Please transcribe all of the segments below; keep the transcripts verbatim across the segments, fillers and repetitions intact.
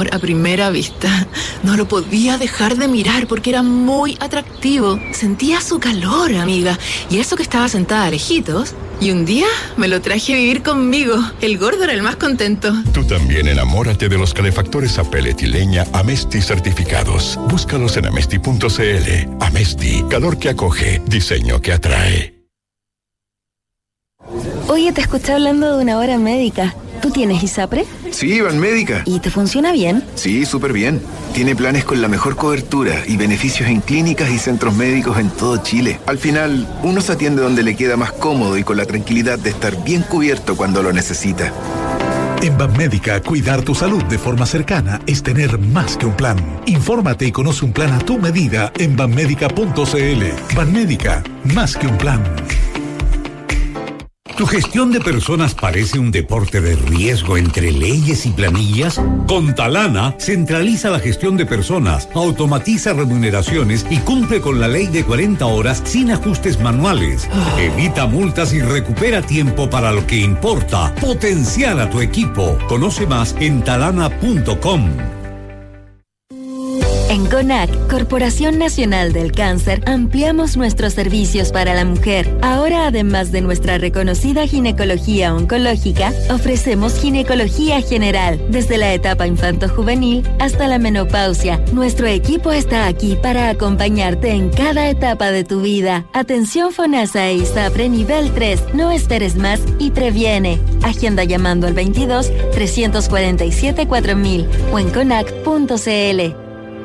amor a primera vista. No lo podía dejar de mirar porque era muy atractivo. Sentía su calor, amiga. Y eso que estaba sentada lejitos. Y un día me lo traje a vivir conmigo. El gordo era el más contento. Tú también enamórate de los calefactores a pellet y leña Amesti certificados. Búscalos en amesti punto cl. Amesti, calor que acoge, diseño que atrae. Oye, te escuché hablando de una hora médica. ¿Tú tienes ISAPRE? Sí, Banmédica. ¿Y te funciona bien? Sí, súper bien. Tiene planes con la mejor cobertura y beneficios en clínicas y centros médicos en todo Chile. Al final, uno se atiende donde le queda más cómodo y con la tranquilidad de estar bien cubierto cuando lo necesita. En Banmédica, cuidar tu salud de forma cercana es tener más que un plan. Infórmate y conoce un plan a tu medida en banmédica punto cl. Banmédica, más que un plan. ¿Tu gestión de personas parece un deporte de riesgo entre leyes y planillas? Con Talana, centraliza la gestión de personas, automatiza remuneraciones y cumple con la ley de cuarenta horas sin ajustes manuales. Evita multas y recupera tiempo para lo que importa. Potenciar a tu equipo. Conoce más en talana punto com. En CONAC, Corporación Nacional del Cáncer, ampliamos nuestros servicios para la mujer. Ahora, además de nuestra reconocida ginecología oncológica, ofrecemos ginecología general, desde la etapa infanto-juvenil hasta la menopausia. Nuestro equipo está aquí para acompañarte en cada etapa de tu vida. Atención FONASA e ISAPRE nivel tres. No esperes más y previene. Agenda llamando al veintidós, trescientos cuarenta y siete, cuatro mil o en conac punto cl.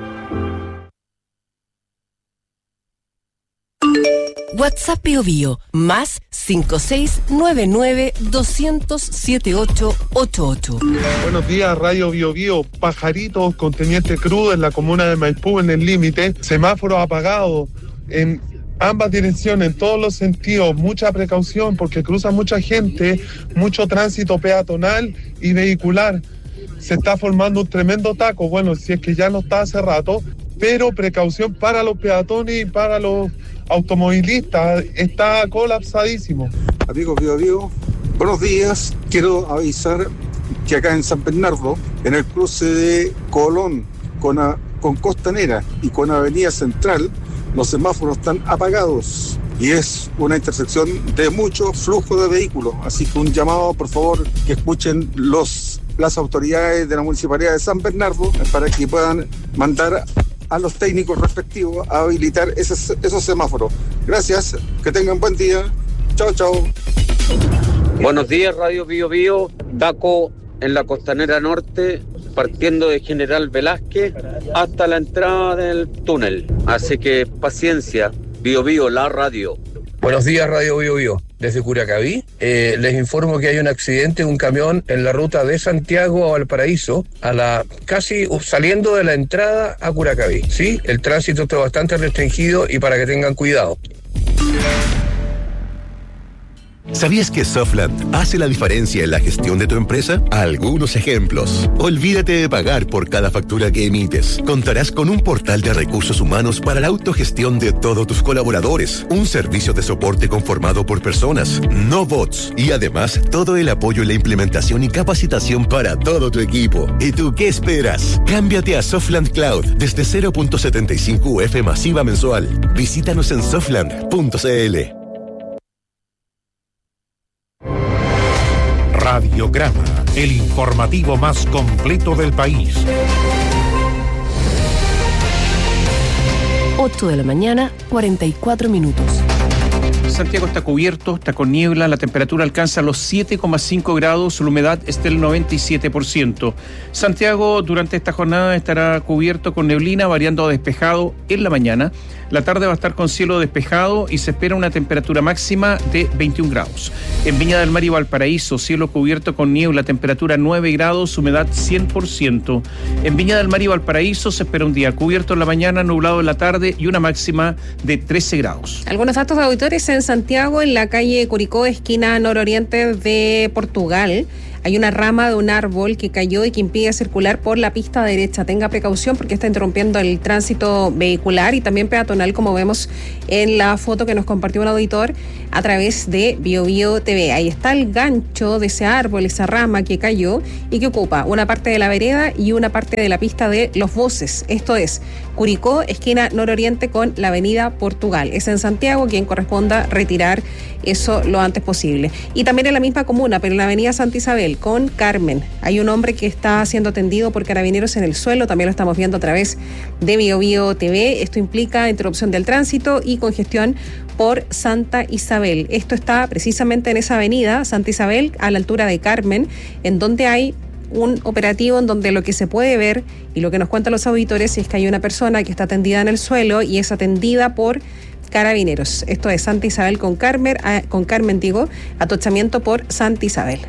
WhatsApp Bio Bio, más cinco seis nueve nueve dos cero cero siete ocho ocho ocho. Buenos días, Radio Bio Bio. Pajaritos con Teniente Cruz en la comuna de Maipú, en el límite. Semáforos apagados en ambas direcciones, en todos los sentidos. Mucha precaución porque cruza mucha gente, mucho tránsito peatonal y vehicular. Se está formando un tremendo taco. Bueno, si es que ya no está hace rato, pero precaución para los peatones y para los automovilistas. Está colapsadísimo. Amigos Bio Bio, buenos días. Quiero avisar que acá en San Bernardo, en el cruce de Colón con, a, con Costanera y con Avenida Central, los semáforos están apagados y es una intersección de mucho flujo de vehículos. Así que un llamado, por favor, que escuchen los, las autoridades de la Municipalidad de San Bernardo para que puedan mandar a los técnicos respectivos a habilitar esos, esos semáforos. Gracias, que tengan buen día. Chao, chao. Buenos días, Radio Bio Bio. Taco en la Costanera Norte, partiendo de General Velázquez hasta la entrada del túnel. Así que paciencia, Bio Bio, la radio. Buenos días, Radio Bio Bio. Desde Curacaví, eh, les informo que hay un accidente de un camión en la ruta de Santiago a Valparaíso, a la casi saliendo de la entrada a Curacaví. Sí, el tránsito está bastante restringido y para que tengan cuidado. ¿Sabías que Softland hace la diferencia en la gestión de tu empresa? Algunos ejemplos. Olvídate de pagar por cada factura que emites. Contarás con un portal de recursos humanos para la autogestión de todos tus colaboradores. Un servicio de soporte conformado por personas, no bots. Y además, todo el apoyo en la implementación y capacitación para todo tu equipo. ¿Y tú qué esperas? Cámbiate a Softland Cloud desde cero punto setenta y cinco U F masiva mensual. Visítanos en softland punto cl. Radiograma, el informativo más completo del país. ocho de la mañana, cuarenta y cuatro minutos. Santiago está cubierto, está con niebla, la temperatura alcanza los siete coma cinco grados, la humedad es del noventa y siete por ciento. Santiago durante esta jornada estará cubierto con neblina, variando a despejado en la mañana. La tarde va a estar con cielo despejado y se espera una temperatura máxima de veintiún grados. En Viña del Mar y Valparaíso, cielo cubierto con niebla, temperatura nueve grados, humedad cien por ciento. En Viña del Mar y Valparaíso se espera un día cubierto en la mañana, nublado en la tarde y una máxima de trece grados. Algunos datos de auditores en Santiago, en la calle Curicó, esquina nororiente de Portugal. Hay una rama de un árbol que cayó y que impide circular por la pista derecha. Tenga precaución porque está interrumpiendo el tránsito vehicular y también peatonal, como vemos en la foto que nos compartió un auditor a través de Bio Bio T V. Ahí está el gancho de ese árbol, esa rama que cayó y que ocupa una parte de la vereda y una parte de la pista de Los Voces. Esto es Curicó, esquina nororiente con la avenida Portugal. Es en Santiago, quien corresponda retirar eso lo antes posible. Y también en la misma comuna, pero en la avenida Santa Isabel con Carmen, hay un hombre que está siendo atendido por carabineros en el suelo. También lo estamos viendo a través de Bio Bio T V. Esto implica interrupción del tránsito y congestión por Santa Isabel. Esto está precisamente en esa avenida Santa Isabel, a la altura de Carmen, en donde hay un operativo en donde lo que se puede ver y lo que nos cuentan los auditores es que hay una persona que está atendida en el suelo y es atendida por carabineros. Esto es Santa Isabel con Carmen, con Carmen digo, atochamiento por Santa Isabel.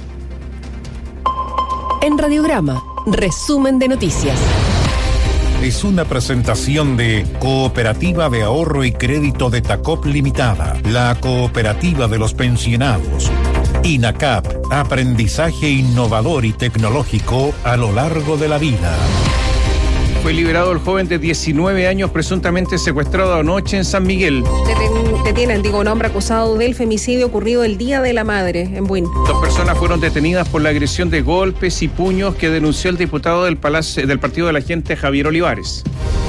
En Radiograma, resumen de noticias. Es una presentación de Cooperativa de Ahorro y Crédito de Tacop Limitada, la cooperativa de los pensionados. INACAP, aprendizaje innovador y tecnológico a lo largo de la vida. Fue liberado el joven de diecinueve años presuntamente secuestrado anoche en San Miguel. Deten, detienen, digo, un hombre acusado del femicidio ocurrido el Día de la Madre en Buin. Dos personas fueron detenidas por la agresión de golpes y puños que denunció el diputado del, Palacio, del Partido de la Gente, Javier Olivares.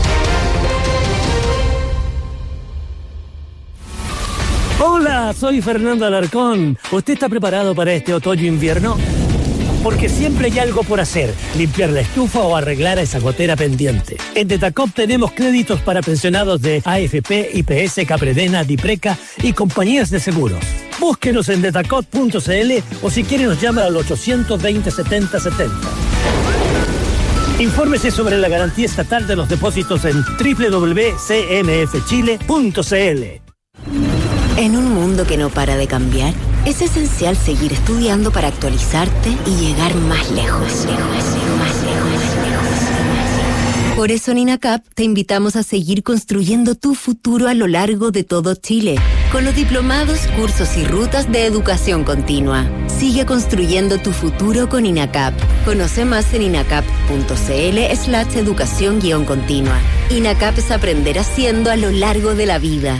Hola, soy Fernando Alarcón. ¿Usted está preparado para este otoño-invierno? Porque siempre hay algo por hacer, limpiar la estufa o arreglar esa gotera pendiente. En Detacop tenemos créditos para pensionados de A F P, I P S, Capredena, Dipreca y compañías de seguros. Búsquenos en detacop punto c l o si quiere nos llama al ochocientos veinte, setenta setenta. Infórmese sobre la garantía estatal de los depósitos en doble u doble u doble u punto c m f chile punto c l. En un mundo que no para de cambiar, es esencial seguir estudiando para actualizarte y llegar más lejos, lejos, más lejos, lejos. Por eso en INACAP te invitamos a seguir construyendo tu futuro a lo largo de todo Chile, con los diplomados, cursos y rutas de educación continua. Sigue construyendo tu futuro con INACAP. Conoce más en inacap punto c l slash educación guión continua. INACAP es aprender haciendo a lo largo de la vida.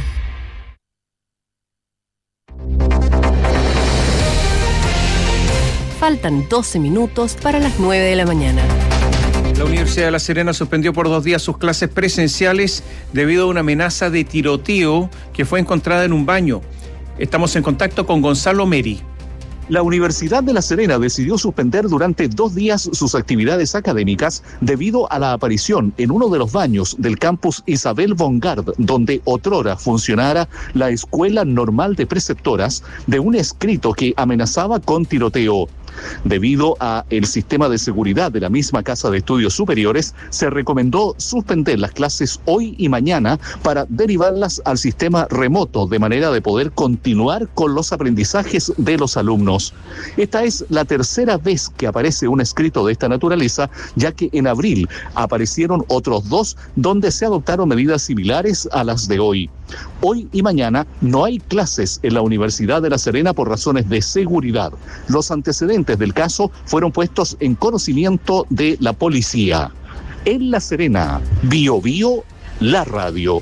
Faltan doce minutos para las nueve de la mañana. La Universidad de La Serena suspendió por dos días sus clases presenciales debido a una amenaza de tiroteo que fue encontrada en un baño. Estamos en contacto con Gonzalo Meri. La Universidad de La Serena decidió suspender durante dos días sus actividades académicas debido a la aparición en uno de los baños del campus Isabel von Gard, donde otrora funcionara la Escuela Normal de Preceptoras, de un escrito que amenazaba con tiroteo. Debido a el sistema de seguridad de la misma Casa de Estudios Superiores, se recomendó suspender las clases hoy y mañana para derivarlas al sistema remoto, de manera de poder continuar con los aprendizajes de los alumnos. Esta es la tercera vez que aparece un escrito de esta naturaleza, ya que en abril aparecieron otros dos donde se adoptaron medidas similares a las de hoy. Hoy y mañana no hay clases en la Universidad de La Serena por razones de seguridad. Los antecedentes del caso fueron puestos en conocimiento de la policía. En La Serena, Bio Bio, la radio.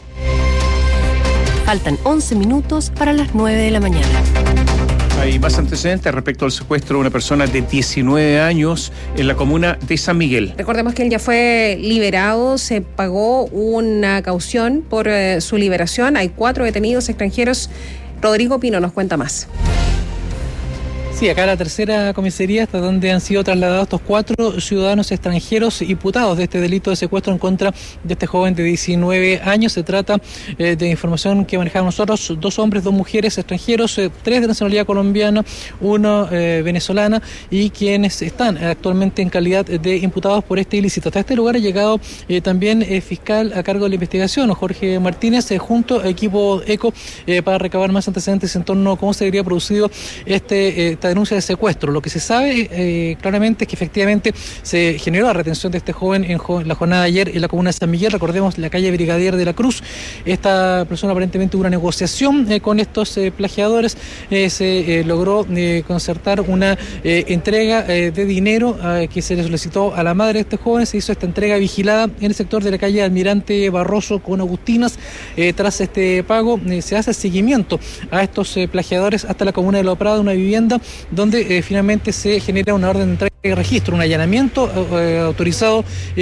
Faltan once minutos para las nueve de la mañana. Hay más antecedentes respecto al secuestro de una persona de diecinueve años en la comuna de San Miguel. Recordemos que él ya fue liberado, se pagó una caución por eh, su liberación. Hay cuatro detenidos extranjeros. Rodrigo Pino nos cuenta más. Sí, acá la tercera comisaría hasta donde han sido trasladados estos cuatro ciudadanos extranjeros imputados de este delito de secuestro en contra de este joven de diecinueve años. Se trata eh, de información que manejamos nosotros, dos hombres, dos mujeres extranjeros, eh, tres de nacionalidad colombiana, uno eh, venezolana, y quienes están actualmente en calidad de imputados por este ilícito. Hasta este lugar ha llegado eh, también el fiscal a cargo de la investigación, Jorge Martínez, eh, junto a equipo ECO, eh, para recabar más antecedentes en torno a cómo se habría producido este eh, esta denuncia de secuestro. Lo que se sabe eh, claramente es que efectivamente se generó la retención de este joven en, jo- en la jornada de ayer en la comuna de San Miguel, recordemos la calle Brigadier de la Cruz. Esta persona aparentemente hubo una negociación eh, con estos eh, plagiadores, eh, se eh, logró eh, concertar una eh, entrega eh, de dinero eh, que se le solicitó a la madre de este joven. Se hizo esta entrega vigilada en el sector de la calle Almirante Barroso con Agustinas. Eh, tras este pago eh, se hace seguimiento a estos eh, plagiadores hasta la comuna de Lo Prado, una vivienda donde eh, finalmente se genera una orden de entrega y registro, un allanamiento eh, autorizado eh,